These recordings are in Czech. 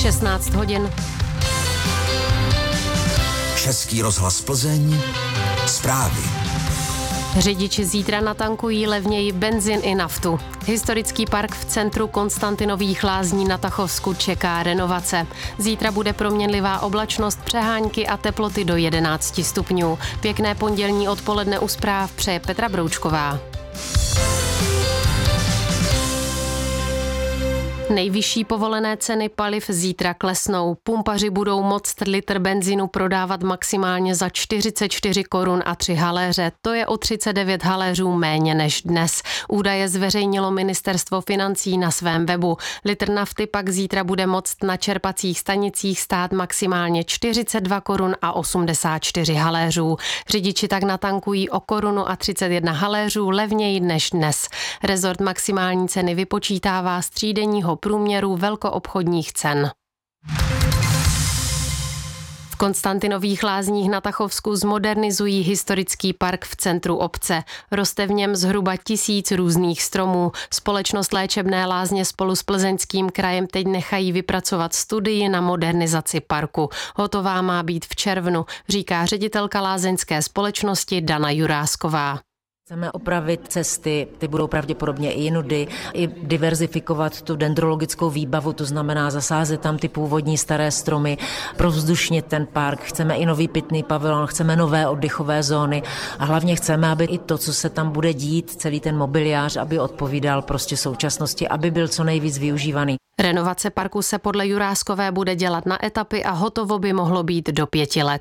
16 hodin. Český rozhlas Plzeň. Zprávy. Řidiči zítra natankují levněji benzin i naftu. Historický park v centru Konstantinových Lázní na Tachovsku čeká renovace. Zítra bude proměnlivá oblačnost, přehánky a teploty do 11 stupňů. Pěkné pondělní odpoledne u zpráv přeje Petra Broučková. Nejvyšší povolené ceny paliv zítra klesnou. Pumpaři budou moct litr benzínu prodávat maximálně za 44 korun a 3 haléře. To je o 39 haléřů méně než dnes. Údaje zveřejnilo ministerstvo financí na svém webu. Litr nafty pak zítra bude moct na čerpacích stanicích stát maximálně 42 korun a 84 haléřů. Řidiči tak natankují o korunu a 31 haléřů levněji než dnes. Rezort maximální ceny vypočítává z třídenního průměru velkoobchodních cen. V Konstantinových Lázních na Tachovsku zmodernizují historický park v centru obce. Roste v něm zhruba 1000 různých stromů. Společnost Léčebné lázně spolu s Plzeňským krajem teď nechají vypracovat studii na modernizaci parku. Hotová má být v červnu, říká ředitelka lázeňské společnosti Dana Jurásková. Chceme opravit cesty, ty budou pravděpodobně i jinudy, i diverzifikovat tu dendrologickou výbavu, to znamená zasázet tam ty původní staré stromy, provzdušnit ten park, chceme i nový pitný pavilon, chceme nové oddechové zóny a hlavně chceme, aby i to, co se tam bude dít, celý ten mobiliář, aby odpovídal prostě současnosti, aby byl co nejvíc využívaný. Renovace parku se podle Juráskové bude dělat na etapy a hotovo by mohlo být do 5 let.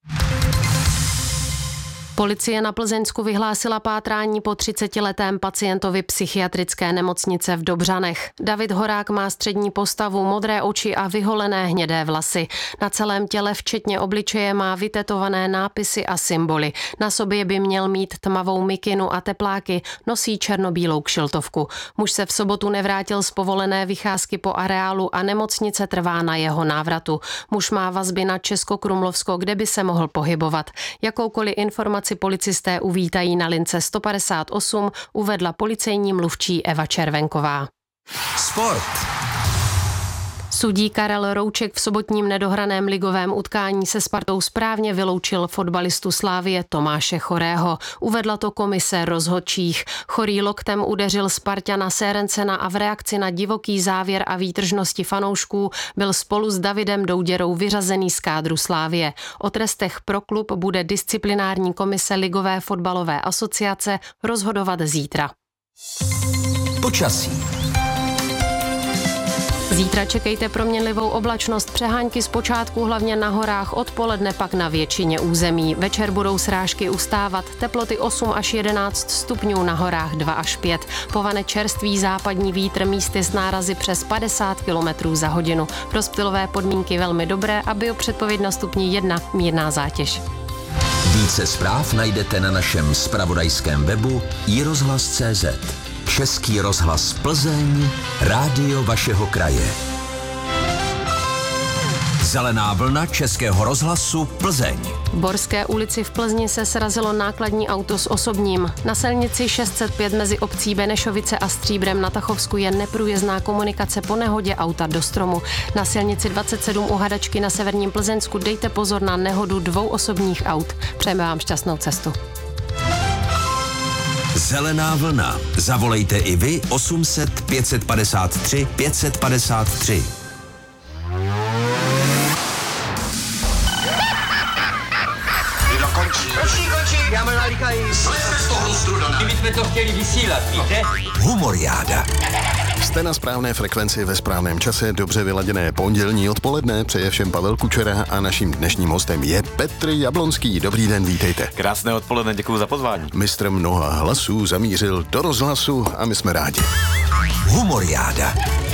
Policie na Plzeňsku vyhlásila pátrání po 30letém pacientovi psychiatrické nemocnice v Dobřanech. David Horák má střední postavu, modré oči a vyholené hnědé vlasy. Na celém těle včetně obličeje má vytetované nápisy a symboly. Na sobě by měl mít tmavou mikinu a tepláky, nosí černobílou kšiltovku. Muž se v sobotu nevrátil z povolené vycházky po areálu a nemocnice trvá na jeho návratu. Muž má vazby na Českokrumlovsko, kde by se mohl pohybovat. Jakoukoliv informaci policisté uvítají na lince 158, uvedla policejní mluvčí Eva Červenková. Sport. Sudí Karel Rouček v sobotním nedohraném ligovém utkání se Spartou správně vyloučil fotbalistu Slavie Tomáše Chorého. Uvedla to komise rozhodčích. Chorý loktem udeřil Sparťana Sérencena a v reakci na divoký závěr a výtržnosti fanoušků byl spolu s Davidem Douděrou vyřazený z kádru Slavie. O trestech pro klub bude disciplinární komise Ligové fotbalové asociace rozhodovat zítra. Počasí. Zítra čekejte proměnlivou oblačnost, přehánky zpočátku hlavně na horách, odpoledne pak na většině území. Večer budou srážky ustávat, teploty 8 až 11 stupňů, na horách 2 až 5. Povane čerstvý západní vítr, místy s nárazy přes 50 km za hodinu. Rozptylové podmínky velmi dobré a biopředpověď na stupni 1 mírná zátěž. Více zpráv najdete na našem zpravodajském webu iRozhlas.cz. Český rozhlas Plzeň, rádio vašeho kraje. Zelená vlna Českého rozhlasu Plzeň. V Borské ulici v Plzni se srazilo nákladní auto s osobním. Na silnici 605 mezi obcí Benešovice a Stříbrem na Tachovsku je neprůjezdná komunikace po nehodě auta do stromu. Na silnici 27 u Hadačky na severním Plzeňsku dejte pozor na nehodu 2 osobních aut. Přejeme vám šťastnou cestu. Zelená vlna. Zavolejte i vy 800 553 553. Končí, já mám nalíkají. Kdybychom to chtěli vysílat, víte? Humoriáda. Jste na správné frekvenci ve správném čase, dobře vyladěné pondělní odpoledne, přeje všem Pavel Kučera a naším dnešním hostem je Petr Jablonský. Dobrý den, vítejte. Krásné odpoledne, děkuji za pozvání. Mistr mnoha hlasů zamířil do rozhlasu a my jsme rádi. Humoriáda.